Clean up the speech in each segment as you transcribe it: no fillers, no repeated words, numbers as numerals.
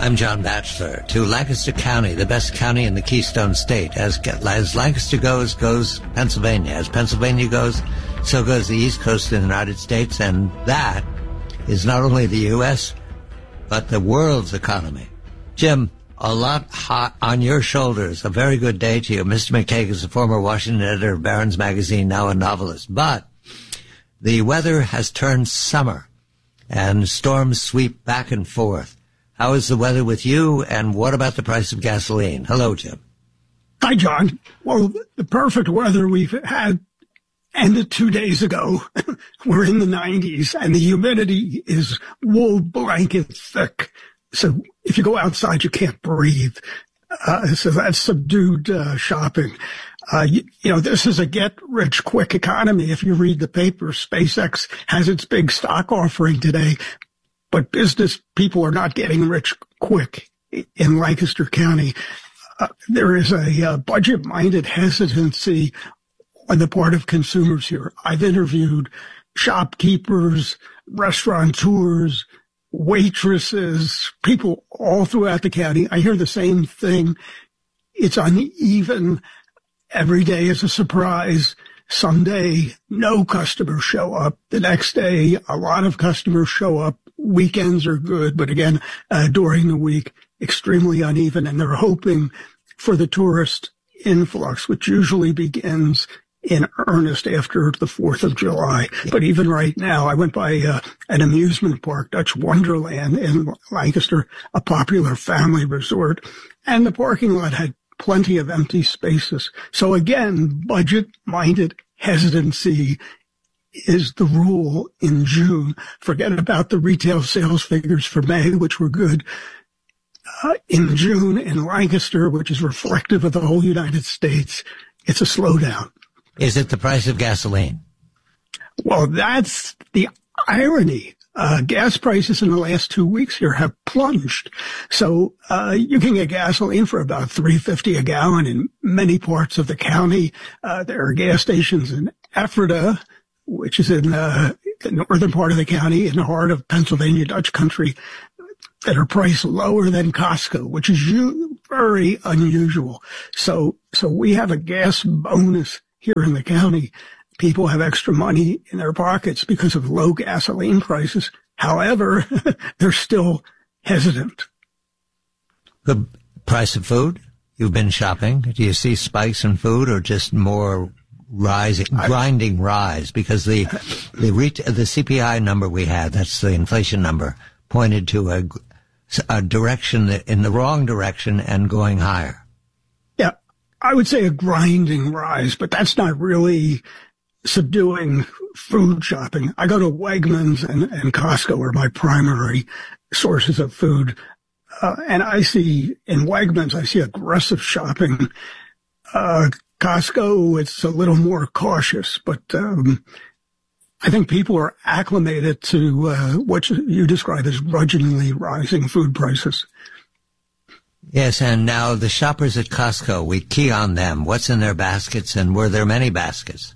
I'm John Batchelor. To Lancaster County, the best county in the Keystone State. As Lancaster goes Pennsylvania. As Pennsylvania goes, so goes the East Coast of the United States. And that is not only the U.S., but the world's economy. Jim, a lot hot on your shoulders. A very good day to you. Mr. McTague is a former Washington editor of Barron's Magazine, now a novelist. But the weather has turned summer, and storms sweep back and forth. How is the weather with you, and what about the price of gasoline? Hello, Jim. Hi, John. Well, the perfect weather we've had ended 2 days ago. We're in the 90s, and the humidity is wool blanket thick. So if you go outside, you can't breathe. So that's subdued shopping. This is a get-rich-quick economy. If you read the paper, SpaceX has its big stock offering today. But business people are not getting rich quick in Lancaster County. There is a budget-minded hesitancy on the part of consumers here. I've interviewed shopkeepers, restaurateurs, waitresses, people all throughout the county. I hear the same thing. It's uneven. Every day is a surprise. Someday, no customers show up. The next day, a lot of customers show up. Weekends are good, but again, during the week, extremely uneven. And they're hoping for the tourist influx, which usually begins in earnest after the 4th of July. But even right now, I went by an amusement park, Dutch Wonderland in Lancaster, a popular family resort, and the parking lot had plenty of empty spaces. So again, budget-minded hesitancy is the rule in June. Forget about the retail sales figures for May, which were good. In June, in Lancaster, which is reflective of the whole United States, it's a slowdown. Is it the price of gasoline? Well, that's the irony. Gas prices in the last 2 weeks here have plunged. So you can get gasoline for about $3.50 a gallon in many parts of the county. There are gas stations in Ephrata, which is in the northern part of the county, in the heart of Pennsylvania Dutch country, that are priced lower than Costco, which is very unusual. So we have a gas bonus here in the county. People have extra money in their pockets because of low gasoline prices. However, they're still hesitant. The price of food? You've been shopping. Do you see spikes in food or just more grinding rise? Because the CPI number we had, that's the inflation number, pointed to a direction in the wrong direction and going higher. Yeah, I would say a grinding rise, but that's not really subduing food shopping. I go to Wegmans and Costco are my primary sources of food. And I see in Wegmans, I see aggressive shopping. Costco, it's a little more cautious, but I think people are acclimated to what you describe as grudgingly rising food prices. Yes, and now the shoppers at Costco, we key on them. What's in their baskets, and were there many baskets?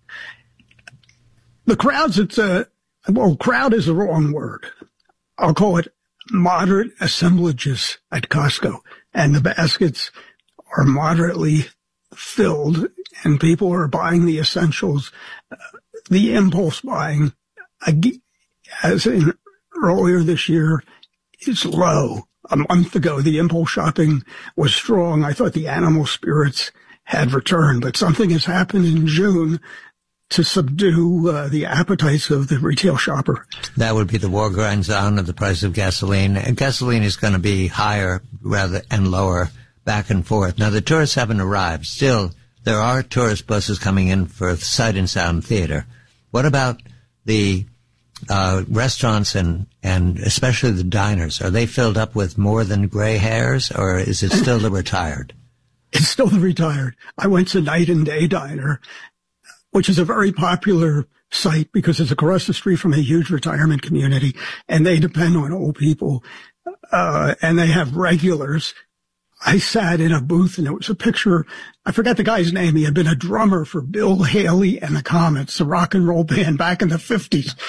The crowds, crowd is the wrong word. I'll call it moderate assemblages at Costco. And the baskets are moderately filled, and people are buying the essentials. The impulse buying, as in earlier this year, is low. A month ago, the impulse shopping was strong. I thought the animal spirits had returned, but something has happened in June to subdue the appetites of the retail shopper. That would be the war grinds on of the price of gasoline. And gasoline is going to be higher and lower, back and forth. Now, the tourists haven't arrived. Still, there are tourist buses coming in for Sight and Sound Theater. What about the restaurants and especially the diners? Are they filled up with more than gray hairs, or is it still the retired? It's still the retired. I went to Night and Day Diner, which is a very popular site because it's across the street from a huge retirement community, and they depend on old people, and they have regulars. I sat in a booth, and there was a picture. I forgot the guy's name. He had been a drummer for Bill Haley and the Comets, the rock and roll band back in the 50s.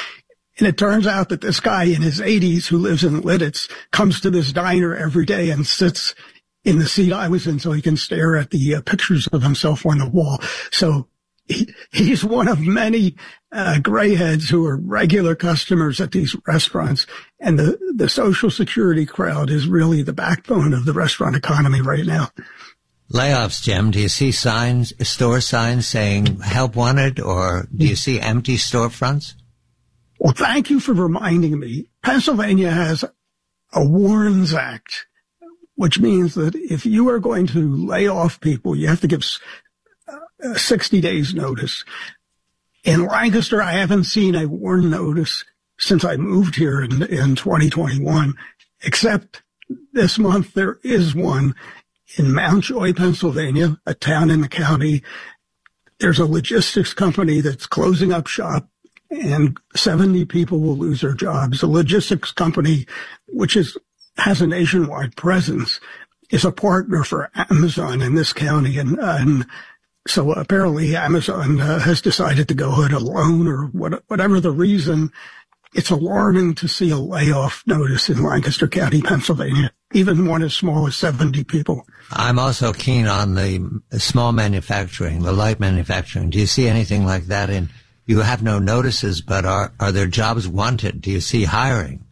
And it turns out that this guy in his 80s who lives in Lidditz comes to this diner every day and sits in the seat I was in so he can stare at the pictures of himself on the wall. So he's one of many grayheads who are regular customers at these restaurants. And the Social Security crowd is really the backbone of the restaurant economy right now. Layoffs, Jim. Do you see signs, store signs saying help wanted, or do you see empty storefronts? Well, thank you for reminding me. Pennsylvania has a Warrens Act, which means that if you are going to lay off people, you have to give 60 days notice. In Lancaster, I haven't seen a warn notice since I moved here in 2021, except this month there is one in Mountjoy, Pennsylvania, a town in the county. There's a logistics company that's closing up shop, and 70 people will lose their jobs. A logistics company, which has a nationwide presence, is a partner for Amazon in this county. And so apparently Amazon has decided to go it alone, or whatever the reason. It's alarming to see a layoff notice in Lancaster County, Pennsylvania, even one as small as 70 people. I'm also keen on the small manufacturing, the light manufacturing. Do you see anything like that in? You have no notices, but are there jobs wanted? Do you see hiring?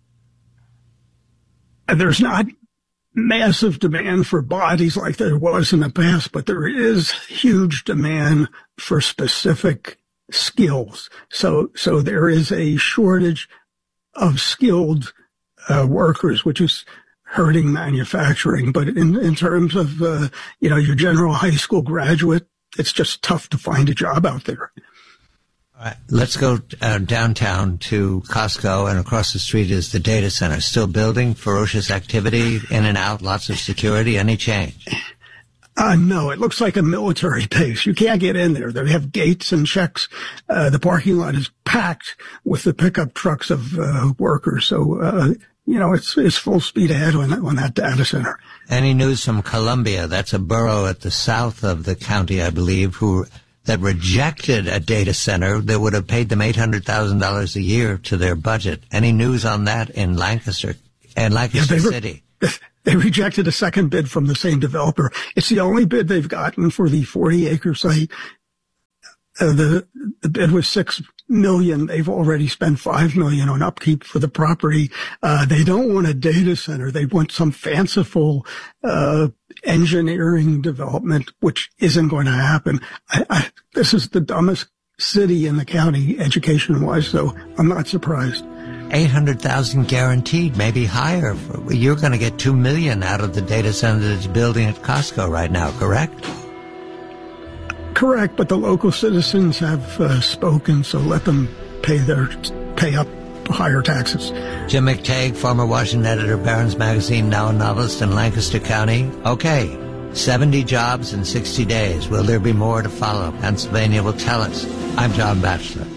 There's not massive demand for bodies like there was in the past, but there is huge demand for specific skills. So there is a shortage of skilled workers, which is hurting manufacturing. But in terms of, your general high school graduate, it's just tough to find a job out there. All right, let's go downtown to Costco, and across the street is the data center. Still building, ferocious activity, in and out, lots of security. Any change? No, it looks like a military base. You can't get in there. They have gates and checks. The parking lot is packed with the pickup trucks of workers. So, it's full speed ahead on that data center. Any news from Columbia? That's a borough at the south of the county, I believe, that rejected a data center that would have paid them $800,000 a year to their budget. Any news on that in Lancaster and Lancaster City? They rejected a second bid from the same developer. It's the only bid they've gotten for the 40-acre site. The bid was $6 million. They've already spent $5 million on upkeep for the property. They don't want a data center. They want some fanciful engineering development, which isn't going to happen. This is the dumbest city in the county education-wise, so I'm not surprised. $800,000 guaranteed, maybe higher. You're going to get $2 million out of the data center that's building at Costco right now, correct? Correct, but the local citizens have spoken, so let them pay up higher taxes. Jim McTague, former Washington editor, Barron's Magazine, now a novelist in Lancaster County. Okay, 70 jobs in 60 days. Will there be more to follow? Pennsylvania will tell us. I'm John Batchelor.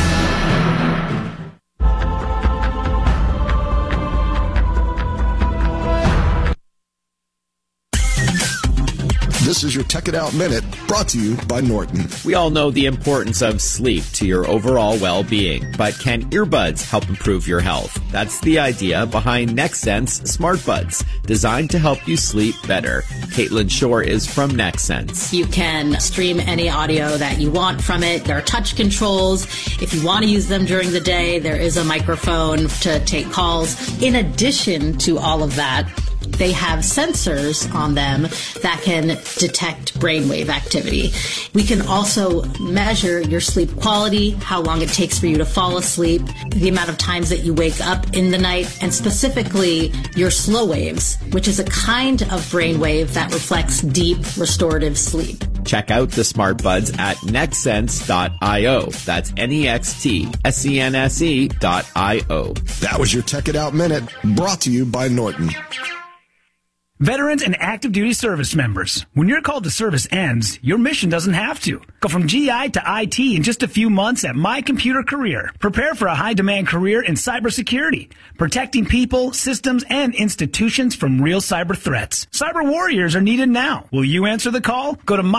This is your Tech It Out Minute, brought to you by Norton. We all know the importance of sleep to your overall well-being, but can earbuds help improve your health? That's the idea behind NextSense Smart Buds, designed to help you sleep better. Caitlin Shore is from NextSense. You can stream any audio that you want from it. There are touch controls. If you want to use them during the day, there is a microphone to take calls. In addition to all of that, they have sensors on them that can detect brainwave activity. We can also measure your sleep quality, how long it takes for you to fall asleep, the amount of times that you wake up in the night, and specifically your slow waves, which is a kind of brainwave that reflects deep restorative sleep. Check out the Smart Buds at nextsense.io. That's NEXTSENSE.io. That was your Tech It Out Minute, brought to you by Norton. Veterans and active duty service members, when your call to service ends, your mission doesn't have to. Go from GI to IT in just a few months at My Computer Career. Prepare for a high-demand career in cybersecurity, protecting people, systems, and institutions from real cyber threats. Cyber warriors are needed now. Will you answer the call? Go to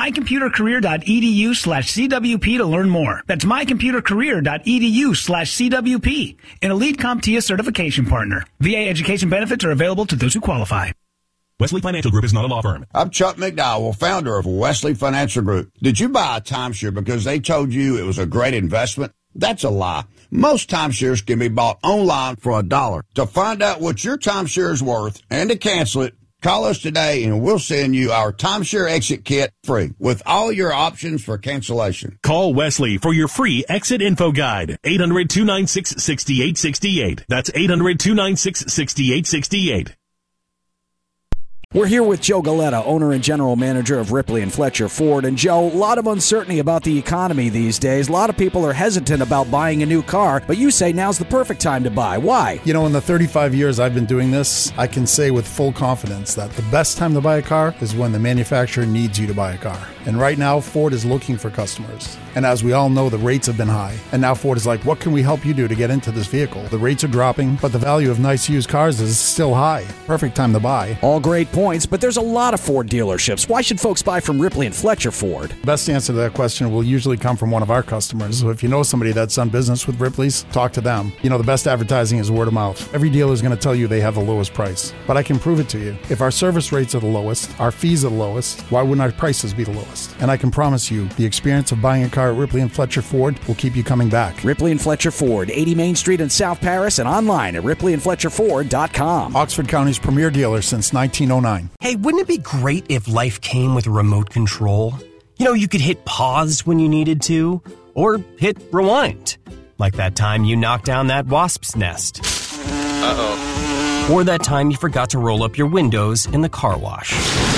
mycomputercareer.edu/CWP to learn more. That's mycomputercareer.edu/CWP, an elite CompTIA certification partner. VA education benefits are available to those who qualify. Wesley Financial Group is not a law firm. I'm Chuck McDowell, founder of Wesley Financial Group. Did you buy a timeshare because they told you it was a great investment? That's a lie. Most timeshares can be bought online for $1. To find out what your timeshare is worth and to cancel it, call us today and we'll send you our timeshare exit kit free with all your options for cancellation. Call Wesley for your free exit info guide. 800-296-6868. That's 800-296-6868. We're here with Joe Galetta, owner and general manager of Ripley and Fletcher Ford. And Joe, a lot of uncertainty about the economy these days. A lot of people are hesitant about buying a new car, but you say now's the perfect time to buy. Why? You know, in the 35 years I've been doing this, I can say with full confidence that the best time to buy a car is when the manufacturer needs you to buy a car. And right now, Ford is looking for customers. And as we all know, the rates have been high. And now Ford is like, what can we help you do to get into this vehicle? The rates are dropping, but the value of nice used cars is still high. Perfect time to buy. All great points, but there's a lot of Ford dealerships. Why should folks buy from Ripley and Fletcher Ford? Best answer to that question will usually come from one of our customers. So if you know somebody that's done business with Ripley's, talk to them. You know, the best advertising is word of mouth. Every dealer is going to tell you they have the lowest price. But I can prove it to you. If our service rates are the lowest, our fees are the lowest, why wouldn't our prices be the lowest? And I can promise you, the experience of buying a car at Ripley and Fletcher Ford will keep you coming back. Ripley and Fletcher Ford, 80 Main Street in South Paris, and online at ripleyandfletcherford.com. Oxford County's premier dealer since 1909. Hey, wouldn't it be great if life came with a remote control? You know, you could hit pause when you needed to, or hit rewind. Like that time you knocked down that wasp's nest. Uh-oh. Or that time you forgot to roll up your windows in the car wash.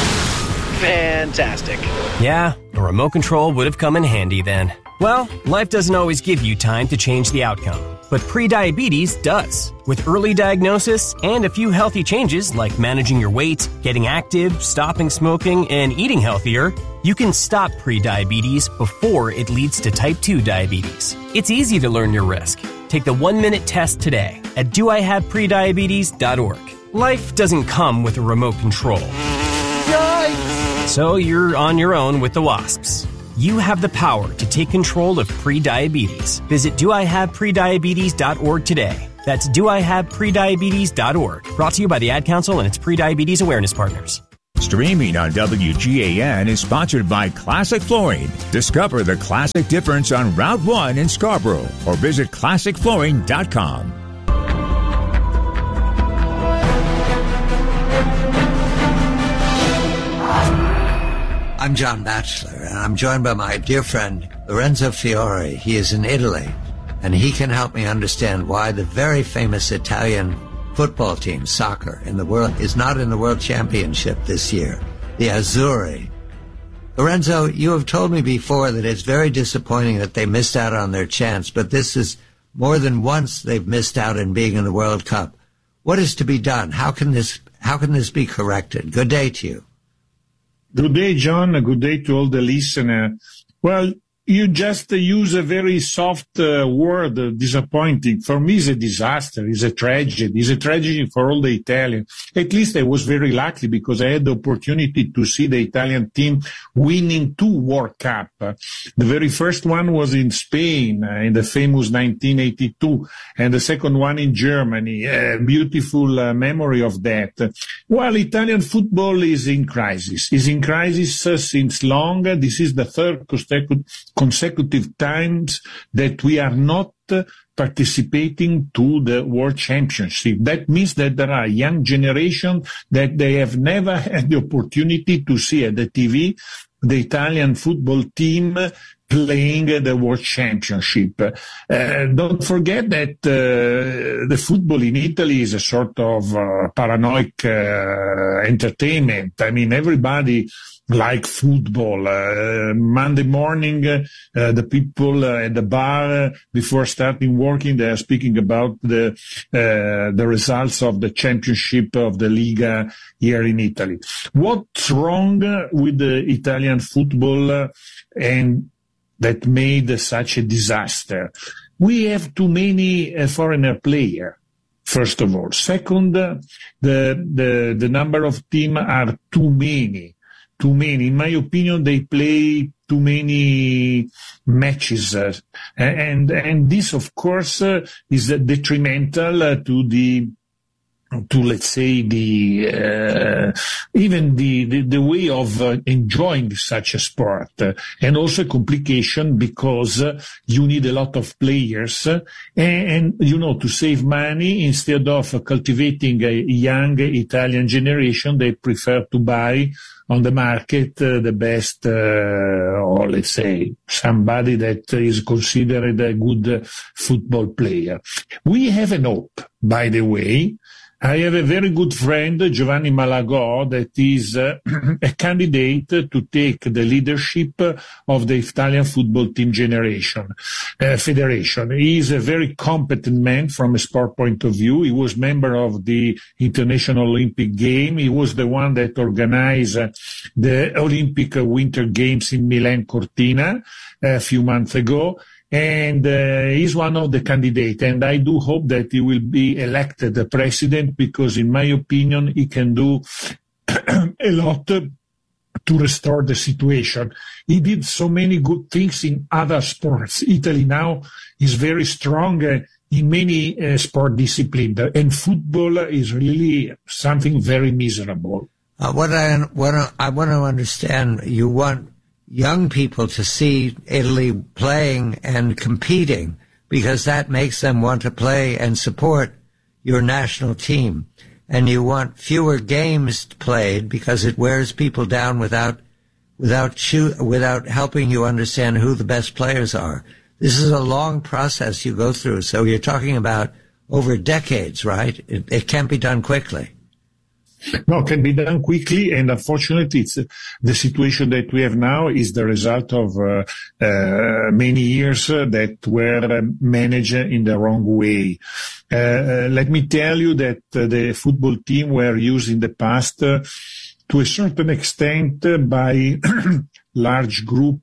Fantastic. Yeah, a remote control would have come in handy then. Well, life doesn't always give you time to change the outcome, but prediabetes does. With early diagnosis and a few healthy changes like managing your weight, getting active, stopping smoking, and eating healthier, you can stop prediabetes before it leads to type 2 diabetes. It's easy to learn your risk. Take the 1-minute test today at doihaveprediabetes.org. Life doesn't come with a remote control. So you're on your own with the wasps. You have the power to take control of prediabetes. Visit doihaveprediabetes.org today. That's doihaveprediabetes.org. Brought to you by the Ad Council and its Prediabetes Awareness Partners. Streaming on WGAN is sponsored by Classic Flooring. Discover the classic difference on Route 1 in Scarborough or visit classicflooring.com. I'm John Batchelor, and I'm joined by my dear friend, Lorenzo Fiore. He is in Italy, and he can help me understand why the very famous Italian football team, soccer, in the world is not in the World Championship this year, the Azzurri. Lorenzo, you have told me before that it's very disappointing that they missed out on their chance, but this is more than once they've missed out in being in the World Cup. What is to be done? How can this be corrected? Good day to you. Good day, John. Good day to all the listeners. Well, you just use a very soft word, disappointing. For me, it's a disaster. It's a tragedy. It's a tragedy for all the Italians. At least I was very lucky because I had the opportunity to see the Italian team winning 2 World Cup. The very first one was in Spain in the famous 1982, and the second one in Germany. Beautiful memory of that. Well, Italian football is in crisis. Is in crisis since long. This is the third consecutive times that we are not participating to the World Championship. That means that there are a young generation that they have never had the opportunity to see at the TV the Italian football team playing the World Championship. Don't forget that the football in Italy is a sort of paranoid entertainment. I mean, everybody like football. Monday morning, the people at the bar, before starting working, they are speaking about the results of the championship of the Liga here in Italy. What's wrong with the Italian football and that made such a disaster? We have too many foreigner players. First of all. Second, the number of teams are too many. In my opinion, they play too many matches. And this, of course, is detrimental to let's say even the way of enjoying such a sport, and also a complication because you need a lot of players, and to save money, instead of cultivating a young Italian generation, they prefer to buy on the market the best, or let's say somebody that is considered a good football player. We have an hope, by the way. I have a very good friend, Giovanni Malagò, that is a candidate to take the leadership of the Italian football team federation. He is a very competent man from a sport point of view. He was member of the International Olympic Game. He was the one that organized the Olympic Winter Games in Milan Cortina a few months ago. And he's one of the candidates, and I do hope that he will be elected the president, because in my opinion he can do a lot to restore the situation. He did so many good things in other sports. Italy now is very strong in many sport disciplines, and football is really something very miserable. What I want to understand, you want young people to see Italy playing and competing, because that makes them want to play and support your national team. And you want fewer games played because it wears people down without helping you understand who the best players are. This is a long process you go through. So you're talking about over decades, right? It can't be done quickly. No, it can be done quickly, and unfortunately, it's the situation that we have now is the result of many years that were managed in the wrong way. Let me tell you that the football team were used in the past to a certain extent by large group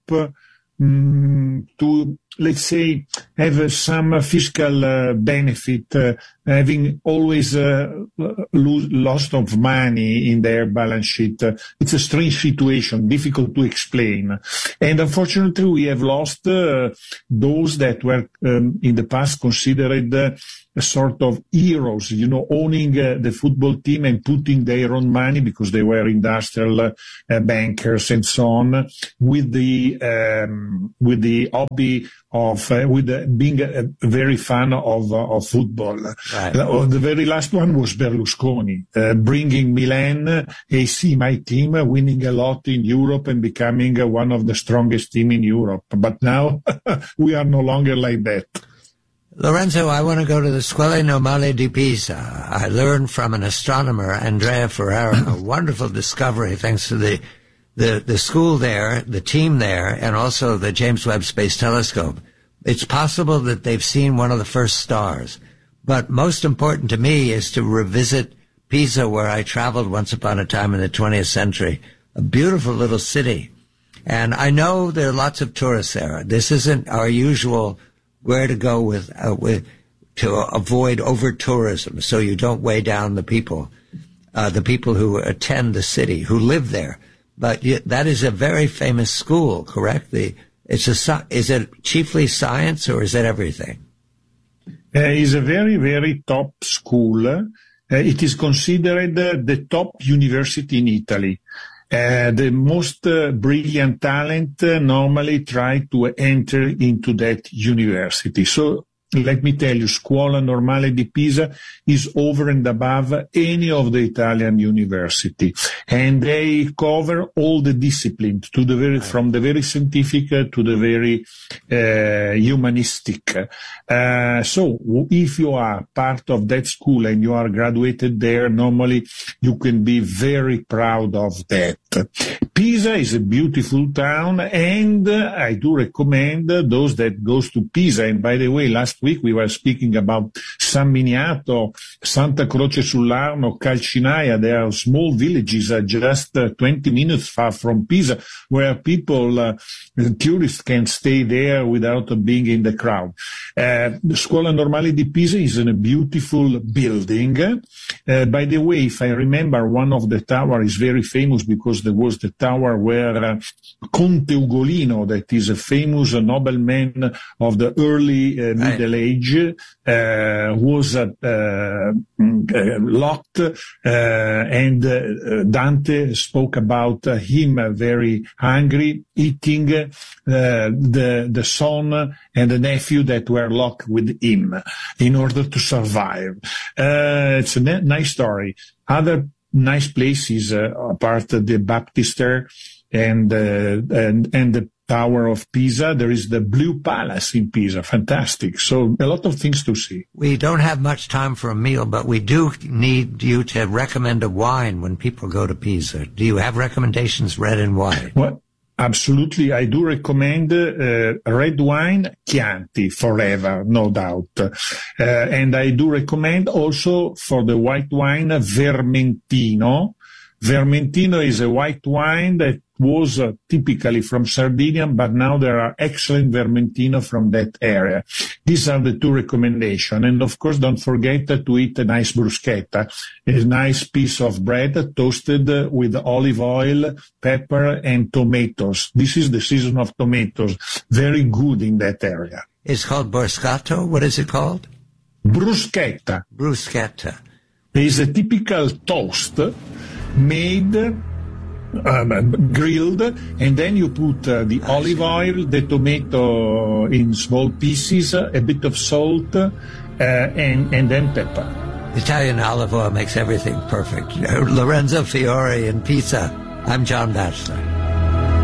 to, let's say, have some fiscal benefit, having always loss of money in their balance sheet. It's a strange situation, difficult to explain. And unfortunately, we have lost those that were in the past considered a sort of heroes, owning the football team and putting their own money, because they were industrial bankers and so on, with the hobby of being a very fan of football. Right. The very last one was Berlusconi, bringing Milan AC, my team, winning a lot in Europe and becoming one of the strongest team in Europe. But now we are no longer like that. Lorenzo, I want to go to the Scuole Normali di Pisa. I learned from an astronomer, Andrea Ferrara, a wonderful discovery thanks to the school there, the team there, and also the James Webb Space Telescope. It's possible that they've seen one of the first stars. But most important to me is to revisit Pisa, where I traveled once upon a time in the 20th century. A beautiful little city. And I know there are lots of tourists there. This isn't our usual where to go to avoid over-tourism, so you don't weigh down the people who attend the city, who live there. But that is a very famous school, correct? Is it chiefly science, or is it everything? It's a very, very top school. It is considered the top university in Italy. The most brilliant talent normally try to enter into that university. So let me tell you, Scuola Normale di Pisa is over and above any of the Italian university. and they cover all the disciplines from the very scientific to the very humanistic. So if you are part of that school and you are graduated there, normally you can be very proud of that. Pisa is a beautiful town, and I do recommend those that goes to Pisa. And by the way, last week we were speaking about San Miniato, Santa Croce sull'Arno, Calcinaia. They are small villages just 20 minutes far from Pisa, where people, tourists can stay there without being in the crowd. The Scuola Normale di Pisa is in a beautiful building. By the way, if I remember, one of the tower is very famous because there was the tower where Conte Ugolino, that is a famous nobleman of the early Middle Age, was locked, and Dante spoke about him very hungry, eating the son and the nephew that were locked with him in order to survive. It's a nice story. Other nice places, apart the Baptister and the Tower of Pisa, there is the Blue Palace in Pisa. Fantastic. So a lot of things to see. We don't have much time for a meal, but we do need you to recommend a wine when people go to Pisa. Do you have recommendations, red and white? Well, absolutely. I do recommend red wine, Chianti, forever, no doubt. And I do recommend also for the white wine, Vermentino. Vermentino is a white wine that was typically from Sardinia, but now there are excellent Vermentino from that area. These are the two recommendations. And of course, don't forget to eat a nice bruschetta, a nice piece of bread toasted with olive oil, pepper, and tomatoes. This is the season of tomatoes. Very good in that area. It's called Bruscato. What is it called? Bruschetta. Bruschetta. It's a typical toast made, grilled, and then you put the olive oil, the tomato in small pieces, a bit of salt, and then pepper. Italian olive oil makes everything perfect. Lorenzo Fiore in Pisa. I'm John Batchelor.